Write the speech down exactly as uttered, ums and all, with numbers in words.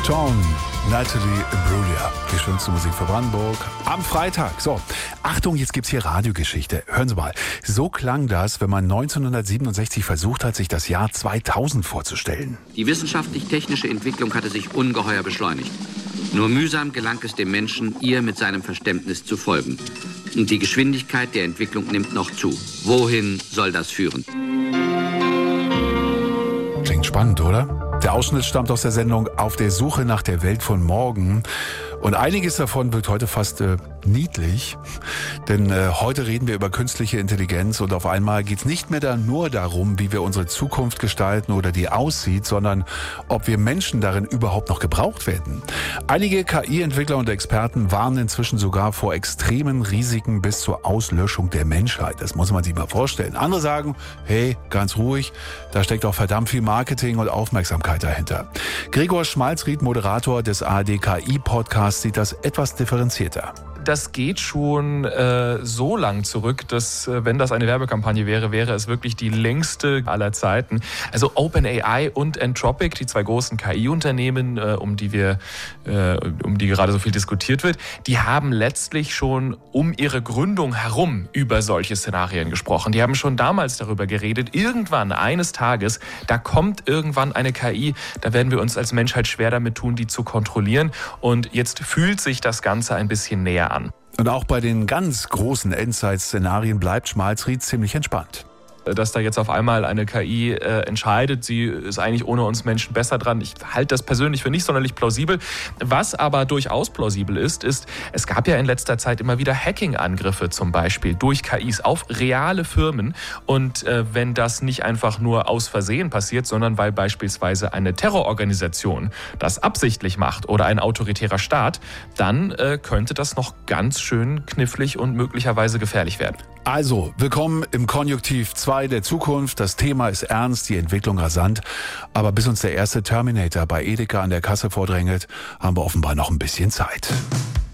Sean, Natalie Imbruglia, die schönste Musik für Brandenburg. Am Freitag. So, Achtung, jetzt gibt's hier Radiogeschichte. Hören Sie mal. So klang das, wenn man neunzehnhundertsiebenundsechzig versucht hat, sich das Jahr zweitausend vorzustellen. Die wissenschaftlich-technische Entwicklung hatte sich ungeheuer beschleunigt. Nur mühsam gelang es dem Menschen, ihr mit seinem Verständnis zu folgen. Und die Geschwindigkeit der Entwicklung nimmt noch zu. Wohin soll das führen? Klingt spannend, oder? Der Ausschnitt stammt aus der Sendung Auf der Suche nach der Welt von morgen. Und einiges davon wirkt heute fast äh, niedlich, denn äh, heute reden wir über künstliche Intelligenz und auf einmal geht's nicht mehr da nur darum, wie wir unsere Zukunft gestalten oder die aussieht, sondern ob wir Menschen darin überhaupt noch gebraucht werden. Einige K I-Entwickler und Experten warnen inzwischen sogar vor extremen Risiken bis zur Auslöschung der Menschheit. Das muss man sich mal vorstellen. Andere sagen, hey, ganz ruhig, da steckt auch verdammt viel Marketing und Aufmerksamkeit dahinter. Gregor Schmalzried, Moderator des A R D K I-Podcasts, sieht das etwas differenzierter. Das geht schon äh, so lang zurück, dass, äh, wenn das eine Werbekampagne wäre, wäre es wirklich die längste aller Zeiten. Also OpenAI und Anthropic, die zwei großen K I-Unternehmen, äh, um die wir, äh, um die gerade so viel diskutiert wird, die haben letztlich schon um ihre Gründung herum über solche Szenarien gesprochen. Die haben schon damals darüber geredet, irgendwann, eines Tages, da kommt irgendwann eine K I, da werden wir uns als Menschheit schwer damit tun, die zu kontrollieren. Und jetzt fühlt sich das Ganze ein bisschen näher an. Und auch bei den ganz großen Endzeit-Szenarien bleibt Schmalzried ziemlich entspannt. Dass da jetzt auf einmal eine K I äh, entscheidet, sie ist eigentlich ohne uns Menschen besser dran. Ich halte das persönlich für nicht sonderlich plausibel. Was aber durchaus plausibel ist, ist, es gab ja in letzter Zeit immer wieder Hacking-Angriffe zum Beispiel durch K Is auf reale Firmen. Und äh, wenn das nicht einfach nur aus Versehen passiert, sondern weil beispielsweise eine Terrororganisation das absichtlich macht oder ein autoritärer Staat, dann äh, könnte das noch ganz schön knifflig und möglicherweise gefährlich werden. Also, willkommen im Konjunktiv zwei der Zukunft. Das Thema ist ernst, die Entwicklung rasant. Aber bis uns der erste Terminator bei Edeka an der Kasse vordrängelt, haben wir offenbar noch ein bisschen Zeit.